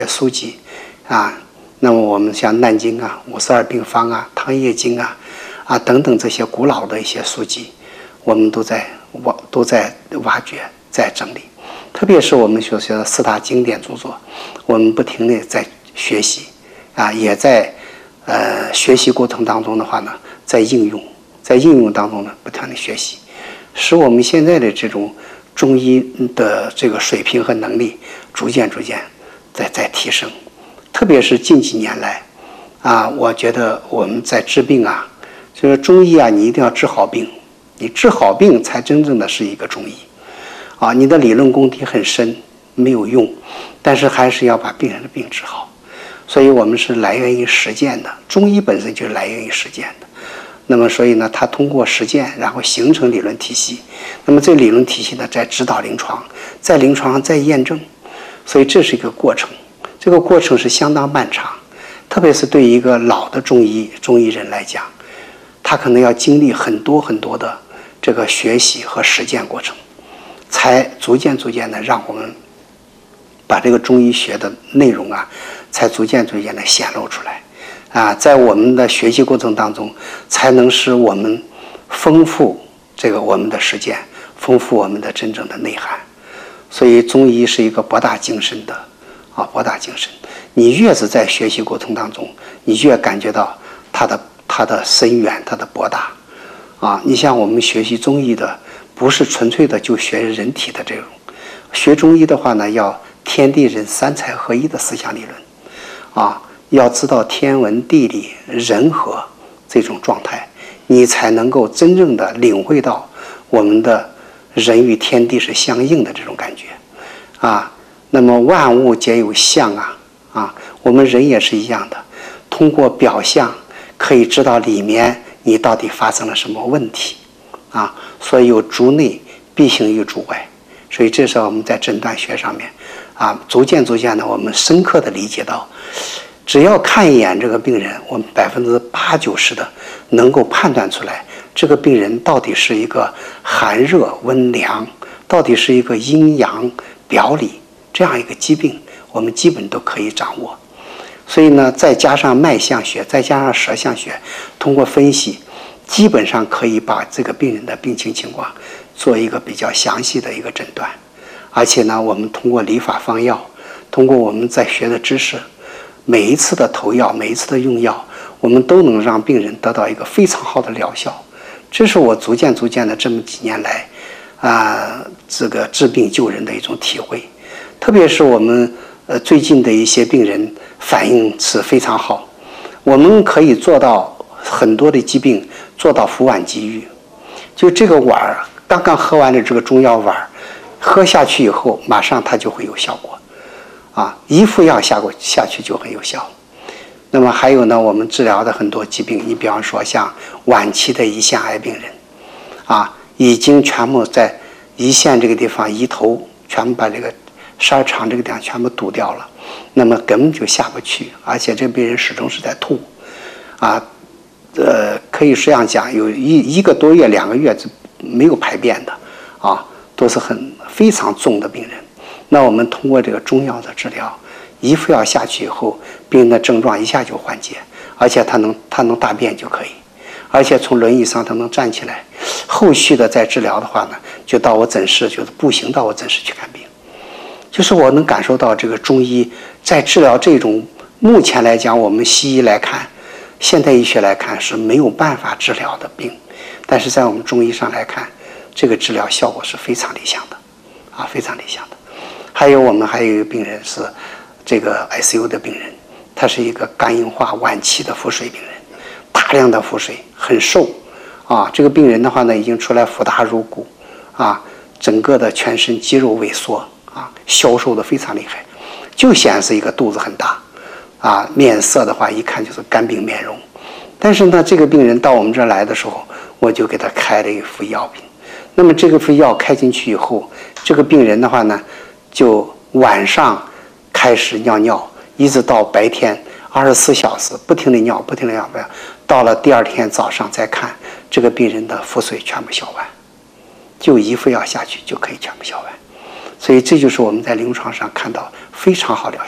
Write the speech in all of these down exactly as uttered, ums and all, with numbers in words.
书籍啊，那么我们像《难经》啊、五十二病方啊、《汤液经》啊、啊等等这些古老的一些书籍，我们都在挖都在挖掘、在整理。特别是我们所学的四大经典著作，我们不停地在学习啊，也在呃学习过程当中的话呢，在应用，在应用当中呢，不停地学习，使我们现在的这种中医的这个水平和能力逐渐逐渐在在提升。特别是近几年来啊，我觉得我们在治病啊，就是中医啊，你一定要治好病，你治好病才真正的是一个中医啊。你的理论功底很深没有用，但是还是要把病人的病治好。所以我们是来源于实践的，中医本身就是来源于实践的。那么所以呢，它通过实践，然后形成理论体系。那么这理论体系呢，在指导临床，在临床上再验证。所以这是一个过程，这个过程是相当漫长，特别是对于一个老的中医中医人来讲，他可能要经历很多很多的这个学习和实践过程，才逐渐逐渐的让我们把这个中医学的内容啊，才逐渐逐渐的显露出来啊，在我们的学习过程当中，才能使我们丰富这个我们的实践，丰富我们的真正的内涵。所以中医是一个博大精深的啊，博大精深。你越是在学习过程当中，你越感觉到它的它的深远，它的博大啊。你像我们学习中医的，不是纯粹的就学人体的这种，学中医的话呢，要天地人三才合一的思想理论啊，要知道天文地理人和这种状态，你才能够真正的领会到我们的人与天地是相应的这种感觉啊。那么万物皆有相啊啊，我们人也是一样的，通过表象可以知道里面你到底发生了什么问题啊。所以有主内必行于主外，所以这是我们在诊断学上面啊，逐渐逐渐的我们深刻的理解到，只要看一眼这个病人，我们百分之八九十的能够判断出来，这个病人到底是一个寒热温凉，到底是一个阴阳表里这样一个疾病，我们基本都可以掌握。所以呢，再加上脉象学，再加上舌象学，通过分析，基本上可以把这个病人的病情情况做一个比较详细的一个诊断。而且呢，我们通过理法方药，通过我们在学的知识，每一次的投药，每一次的用药，我们都能让病人得到一个非常好的疗效。这是我逐渐逐渐的这么几年来啊，这个治病救人的一种体会。特别是我们呃最近的一些病人反应是非常好，我们可以做到很多的疾病做到服碗即愈，就这个碗刚刚喝完的这个中药碗，喝下去以后马上它就会有效果啊，一副药下过下去就很有效。那么还有呢，我们治疗的很多疾病，你比方说像晚期的胰腺癌病人啊，已经全部在胰腺这个地方胰头全部把这个十二肠这个地方全部堵掉了，那么根本就下不去，而且这个病人始终是在吐啊，呃，可以这样讲，有一一个多月两个月是没有排便的啊，都是很非常重的病人。那我们通过这个中药的治疗，一副药下去以后，病人的症状一下就缓解，而且他能他能大便就可以，而且从轮椅上他能站起来。后续的再治疗的话呢，就到我诊室，就是步行到我诊室去看病。就是我能感受到这个中医在治疗这种目前来讲我们西医来看，现代医学来看是没有办法治疗的病，但是在我们中医上来看，这个治疗效果是非常理想的啊，非常理想的。还有我们还有一个病人是这个 I C U 的病人，他是一个肝硬化晚期的腹水病人，大量的腹水，很瘦啊。这个病人的话呢，已经出来腹大如鼓啊，整个的全身肌肉萎缩啊，消瘦的非常厉害，就显示一个肚子很大啊，面色的话一看就是肝病面容。但是呢，这个病人到我们这儿来的时候，我就给他开了一副药品。那么这个副药开进去以后，这个病人的话呢，就晚上开始尿尿，一直到白天二十四小时不停地尿，不停地尿，到了第二天早上再看，这个病人的腹水全部消完，就一副药下去就可以全部消完。所以这就是我们在临床上看到非常好疗效。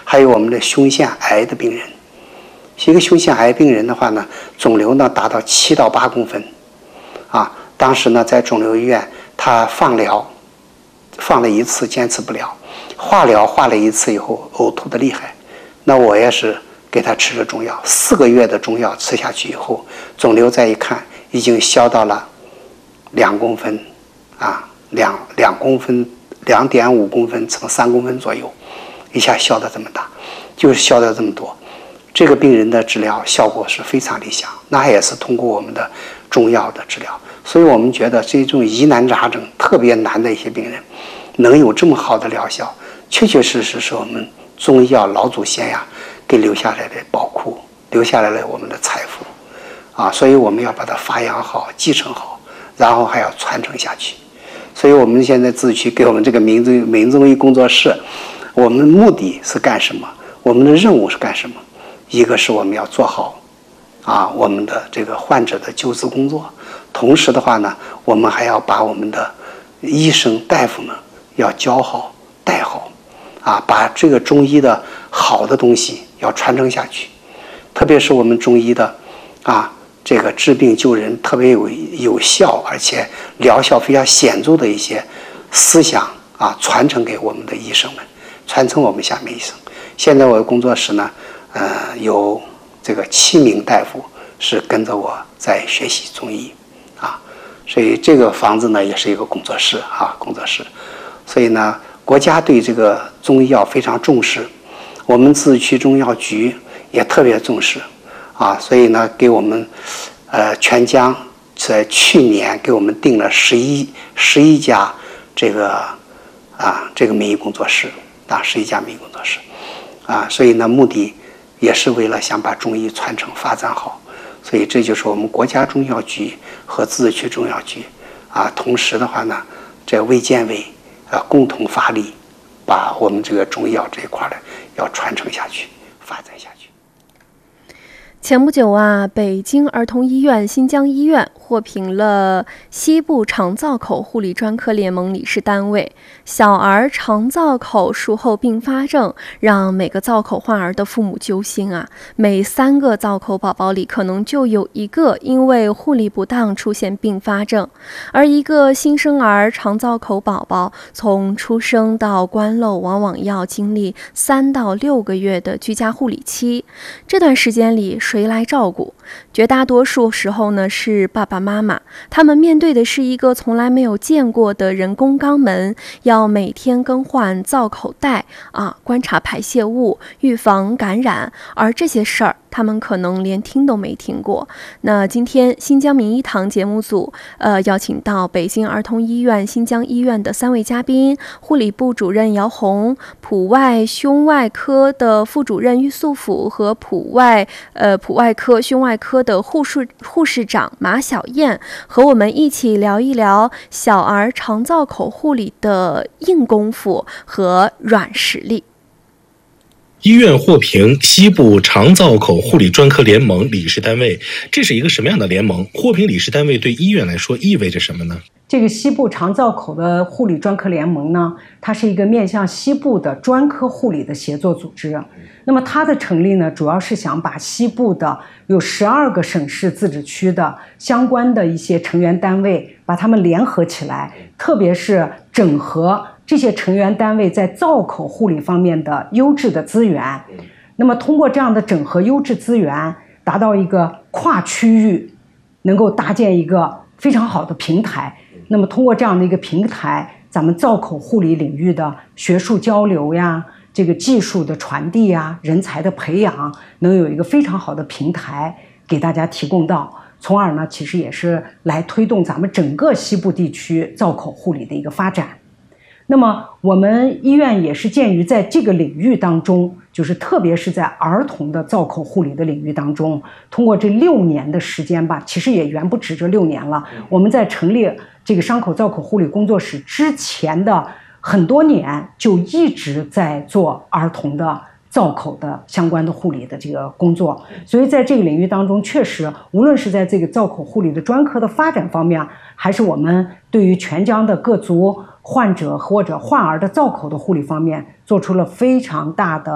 还有我们的胸腺癌的病人。一个胸腺癌病人的话呢，肿瘤呢达到七到八公分，啊，当时呢在肿瘤医院，他放疗，放了一次坚持不了，化疗化了一次以后呕吐的厉害，那我也是给他吃了中药，四个月的中药吃下去以后，肿瘤再一看已经消到了两公分，啊，两两公分，两点五公分乘三公分左右，一下消的这么大，就是消的这么多。这个病人的治疗效果是非常理想，那也是通过我们的中药的治疗，所以我们觉得这种疑难杂症特别难的一些病人，能有这么好的疗效，确确实实是我们中医药老祖先呀给留下来的宝库，留下来了我们的财富，啊，所以我们要把它发扬好、继承好，然后还要传承下去。所以我们现在自衢给我们这个民中民中医工作室，我们目的是干什么？我们的任务是干什么？一个是我们要做好啊我们的这个患者的救治工作，同时的话呢，我们还要把我们的医生大夫呢要教好带好，啊，把这个中医的好的东西要传承下去，特别是我们中医的啊这个治病救人特别有有效，而且疗效非常显著的一些思想啊，传承给我们的医生们，传承我们下面医生。现在我的工作室呢，呃，有这个七名大夫是跟着我在学习中医，啊，所以这个房子呢也是一个工作室啊，工作室。所以呢，国家对这个中医药非常重视，我们自衢中药局也特别重视，啊，所以呢，给我们呃全江在去年给我们定了十一十一家这个啊这个民医工作室啊，十一家民医工作室。啊，所以呢，目的也是为了想把中医传承发展好，所以这就是我们国家中药局和自衢中药局啊，同时的话呢，这卫健委啊共同发力，把我们这个中医药这一块的要传承下去，发展下去。 前不久啊，北京儿童医院新疆医院获评了西部肠造口护理专科联盟理事单位。小儿肠造口术后并发症让每个造口患儿的父母揪心啊，每三个造口宝宝里可能就有一个因为护理不当出现并发症，而一个新生儿肠造口宝宝从出生到关漏往往要经历三到六个月的居家护理期，这段时间里谁来照顾？绝大多数时候呢是爸爸妈妈，他们面对的是一个从来没有见过的人工肛门，要每天更换造口袋啊，观察排泄物，预防感染，而这些事儿他们可能连听都没听过。那今天新疆名医堂节目组呃邀请到北京儿童医院新疆医院的三位嘉宾，护理部主任姚红，普外胸外科的副主任郁素甫和普外呃普外科胸外科的护士护士长马小燕，和我们一起聊一聊小儿肠造口护理的硬功夫和软实力。 医院获评西部肠造口护理专科联盟理事单位，这是一个什么样的联盟？获评理事单位对医院来说意味着什么呢？ 这个西部肠造口的护理专科联盟呢，它是一个面向西部的专科护理的协作组织。那么它的成立呢，主要是想把西部的有十二个省市自治区的相关的一些成员单位，把它们联合起来，特别是整合这些成员单位在造口护理方面的优质的资源。那么通过这样的整合优质资源，达到一个跨区域能够搭建一个非常好的平台。那么通过这样的一个平台，咱们造口护理领域的学术交流呀，这个技术的传递呀，人才的培养，能有一个非常好的平台给大家提供到，从而呢，其实也是来推动咱们整个西部地区造口护理的一个发展。那么我们医院也是鉴于在这个领域当中，就是特别是在儿童的造口护理的领域当中，通过这六年的时间吧，其实也远不止这六年了。我们在成立这个伤口造口护理工作室之前的很多年，就一直在做儿童的造口的相关的护理的这个工作。所以在这个领域当中，确实无论是在这个造口护理的专科的发展方面，还是我们对于全疆的各族患者或者患儿的造口的护理方面，做出了非常大的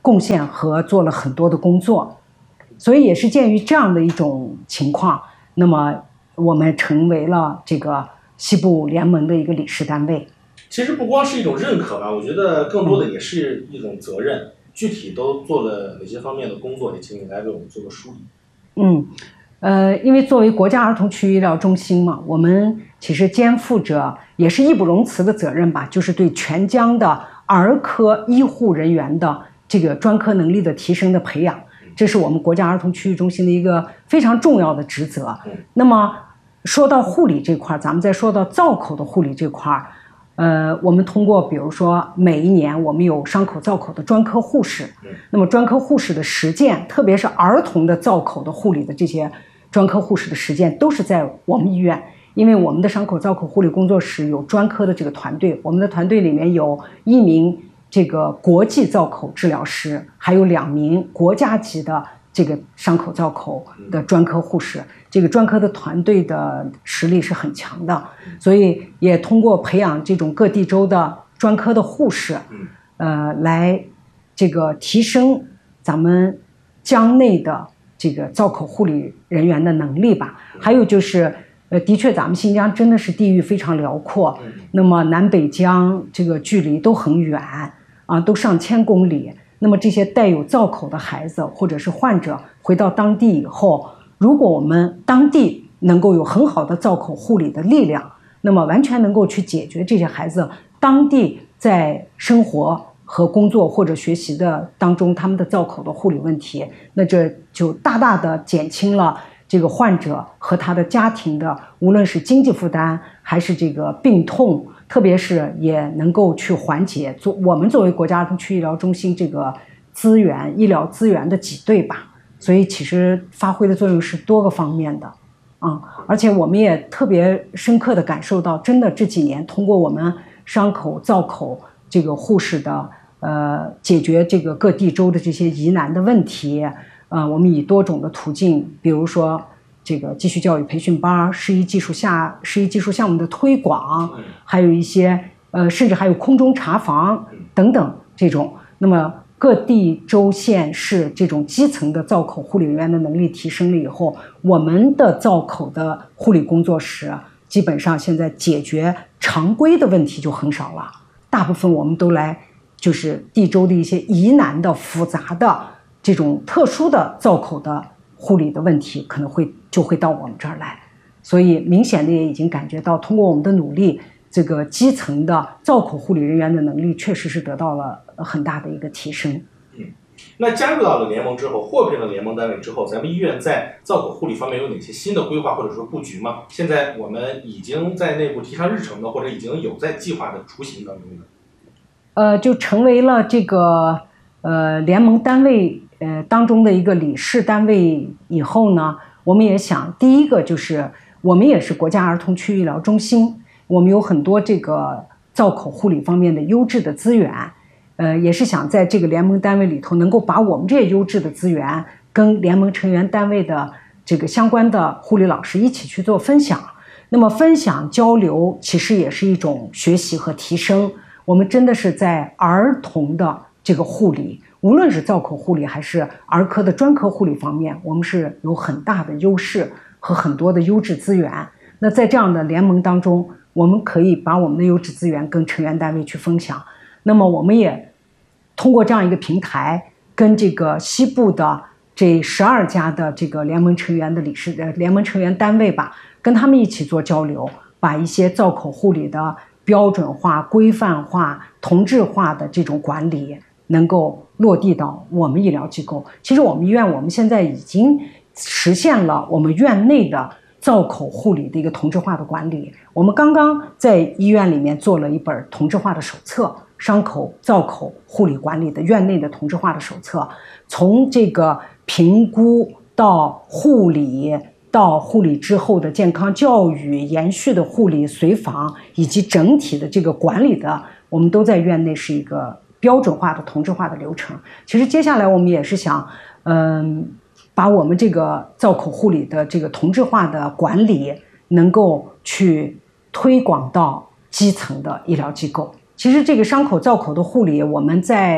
贡献和做了很多的工作。所以也是鉴于这样的一种情况，那么我们成为了这个西部联盟的一个理事单位。 其实不光是一种认可吧，我觉得更多的也是一种责任。嗯、具体都做了哪些方面的工作，也请你来为我们做个梳理。 嗯，呃，因为作为国家儿童区医疗中心嘛，我们其实肩负着也是义不容辞的责任吧，就是对全疆的儿科医护人员的这个专科能力的提升的培养。这是我们国家儿童区域中心的一个非常重要的职责。那么说到护理这块，咱们再说到造口的护理这块，呃，我们通过比如说每一年我们有伤口造口的专科护士，那么专科护士的实践，特别是儿童的造口的护理的这些专科护士的实践，都是在我们医院。因为我们的伤口造口护理工作室有专科的这个团队，我们的团队里面有一名这个国际造口治疗师，还有两名国家级的这个伤口造口的专科护士，这个专科的团队的实力是很强的，所以也通过培养这种各地州的专科的护士，呃，来这个提升咱们疆内的这个造口护理人员的能力吧。还有就是，呃，的确咱们新疆真的是地域非常辽阔，那么南北疆这个距离都很远。啊，都上千公里。那么这些带有造口的孩子或者是患者回到当地以后，如果我们当地能够有很好的造口护理的力量，那么完全能够去解决这些孩子当地在生活和工作或者学习的当中他们的造口的护理问题，那这就大大的减轻了这个患者和他的家庭的无论是经济负担还是这个病痛，特别是也能够去缓解做我们作为国家儿童区医疗中心这个资源医疗资源的挤兑吧。所以其实发挥的作用是多个方面的啊、嗯，而且我们也特别深刻的感受到，真的这几年通过我们伤口造口这个护士的呃解决这个各地州的这些疑难的问题，呃，我们以多种的途径，比如说这个继续教育培训班、师医技术下师医技术项目的推广，还有一些呃，甚至还有空中查房等等这种。那么各地州县市这种基层的造口护理人员的能力提升了以后，我们的造口的护理工作室基本上现在解决常规的问题就很少了，大部分我们都来就是地州的一些疑难的复杂的这种特殊的造口的护理的问题可能会就会到我们这儿来。所以明显的也已经感觉到，通过我们的努力，这个基层的造口护理人员的能力确实是得到了很大的一个提升。 嗯，那加入到了联盟之后，获聘了联盟单位之后，咱们医院在造口护理方面有哪些新的规划或者说布局吗？现在我们已经在内部提上日程的，或者已经有在计划的雏形当中的， 呃，就成为了这个呃联盟单位呃当中的一个理事单位以后呢，我们也想，第一个就是我们也是国家儿童区医疗中心，我们有很多这个造口护理方面的优质的资源，呃，也是想在这个联盟单位里头能够把我们这些优质的资源跟联盟成员单位的这个相关的护理老师一起去做分享。那么分享交流其实也是一种学习和提升，我们真的是在儿童的这个护理，无论是造口护理还是儿科的专科护理方面，我们是有很大的优势和很多的优质资源。那在这样的联盟当中，我们可以把我们的优质资源跟成员单位去分享。那么我们也通过这样一个平台，跟这个西部的这十二家的这个联盟成员的理事呃联盟成员单位吧，跟他们一起做交流，把一些造口护理的标准化、规范化、同质化的这种管理能够落地到我们医疗机构。其实我们医院我们现在已经实现了我们院内的造口护理的一个同质化的管理。我们刚刚在医院里面做了一本同质化的手册，伤口造口护理管理的院内的同质化的手册，从这个评估到护理，到护理之后的健康教育、延续的护理随访，以及整体的这个管理的，我们都在院内是一个标准化的同质化的流程。其实接下来我们也是想嗯，把我们这个造口护理的这个同质化的管理能够去推广到基层的医疗机构。其实这个伤口造口的护理，我们在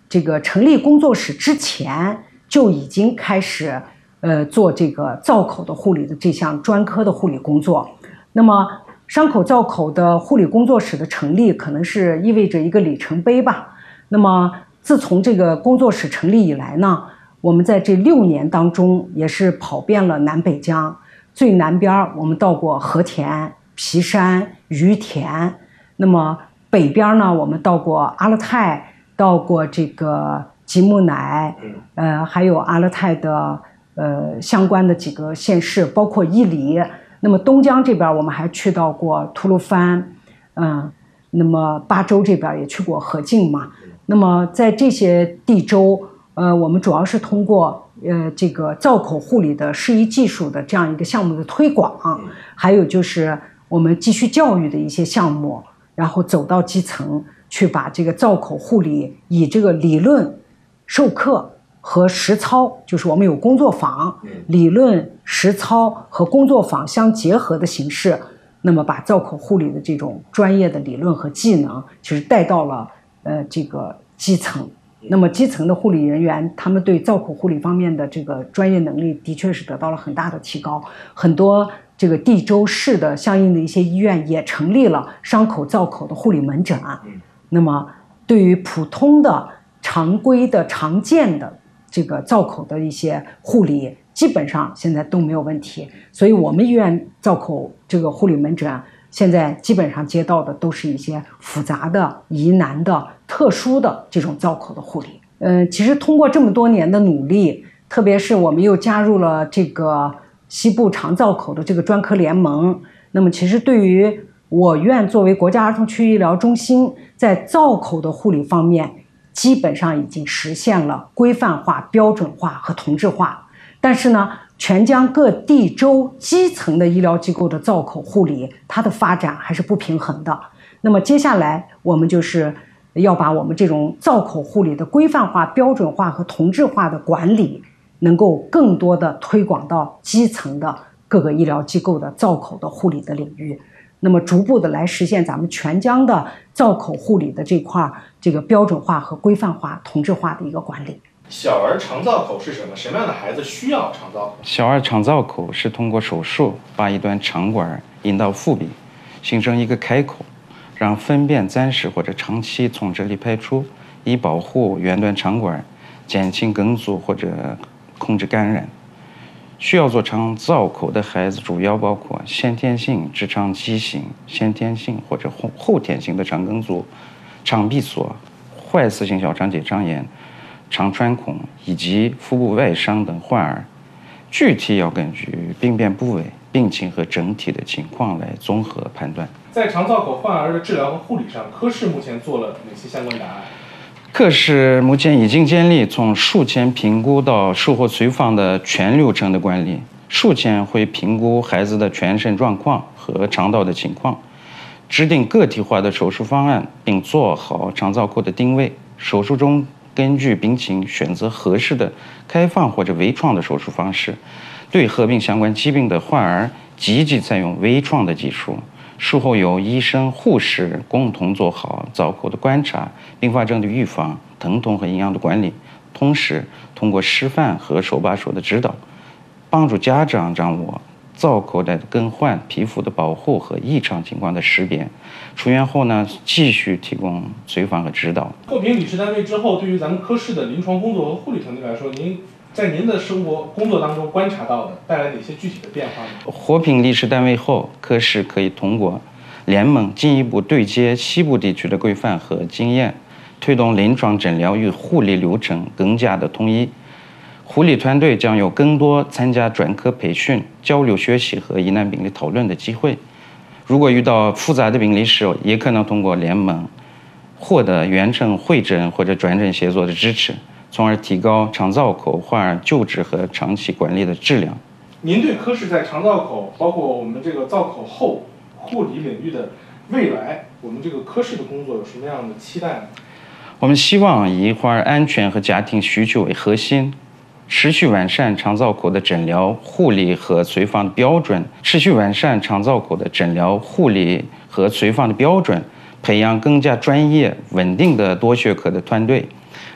这个成立工作室之前就已经开始呃做这个造口的护理的这项专科的护理工作。那么伤口造口的护理工作室的成立，可能是意味着一个里程碑吧。那么自从这个工作室成立以来呢，我们在这六年当中也是跑遍了南北疆，最南边我们到过和田、皮山、于田，那么北边呢，我们到过阿勒泰，到过这个吉木乃，呃，还有阿勒泰的呃相关的几个县市，包括伊犁。那么东疆这边我们还去到过吐鲁番，嗯，那么巴州这边也去过和静嘛。那么在这些地州，呃，我们主要是通过呃这个造口护理的适宜技术的这样一个项目的推广，还有就是我们继续教育的一些项目，然后走到基层去把这个造口护理以这个理论授课和实操，就是我们有工作坊，理论实操和工作坊相结合的形式，那么把造口护理的这种专业的理论和技能其实带到了呃这个基层。那么基层的护理人员，他们对造口护理方面的这个专业能力的确是得到了很大的提高，很多这个地州市的相应的一些医院也成立了伤口造口的护理门诊。那么对于普通的常规的常见的这个造口的一些护理，基本上现在都没有问题。所以我们医院造口这个护理门诊现在基本上接到的都是一些复杂的、疑难的、特殊的这种造口的护理。嗯、呃，其实通过这么多年的努力，特别是我们又加入了这个西部肠造口的这个专科联盟，那么其实对于我院作为国家儿童区医疗中心，在造口的护理方面，基本上已经实现了规范化、标准化和同质化。但是呢，全疆各地州基层的医疗机构的造口护理，它的发展还是不平衡的。那么接下来我们就是要把我们这种造口护理的规范化、标准化和同质化的管理，能够更多的推广到基层的各个医疗机构的造口的护理的领域。那么逐步的来实现咱们全疆的造口护理的这块这个标准化和规范化、同质化的一个管理。 小儿肠造口是什么？什么样的孩子需要肠造口？ 小儿肠造口是通过手术把一段肠管引到腹壁，形成一个开口，让粪便暂时或者长期从这里排出，以保护原段肠管，减轻梗阻或者控制感染。需要做肠造口的孩子主要包括先天性直肠畸形、先天性或者后后天性的肠梗阻、肠闭锁、坏死性小肠结肠炎、肠穿孔以及腹部外伤等患儿。具体要根据病变部位、病情和整体的情况来综合判断。 在肠造口患儿的治疗和护理上，科室目前做了哪些相关答案？ 科室目前已经建立从术前评估到术后随访的全流程的管理。术前会评估孩子的全身状况和肠道的情况，制定个体化的手术方案，并做好肠造口的定位。手术中根据病情选择合适的开放或者微创的手术方式，对合并相关疾病的患儿积极采用微创的技术。术后由医生、护士共同做好造口的观察、并发症的预防、疼痛和营养的管理，同时通过示范和手把手的指导，帮助家长掌握造口袋的更换、皮肤的保护和异常情况的识别。出院后呢，继续提供随访和指导。 获评理事单位之后，对于咱们科室的临床工作和护理团队来说，您在您的生活工作当中观察到的带来哪些具体的变化呢？ 获评理事单位后，科室可以通过联盟进一步对接西部地区的规范和经验，推动临床诊疗与护理流程更加的统一。护理团队将有更多参加专科培训、交流学习和疑难病例讨论的机会。如果遇到复杂的病例时，也可能通过联盟获得远程会诊或者转诊协作的支持，从而提高肠造口患儿救治和长期管理的质量。 您对科室在肠造口，包括我们这个造口后护理领域的未来，我们这个科室的工作有什么样的期待呢？ 我们希望以患儿安全和家庭需求为核心，持续完善肠造口的诊疗、护理和随访的标准，持续完善肠造口的诊疗、护理和随访的标准，培养更加专业、稳定的多学科的团队，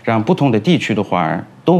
让不同的地区的患儿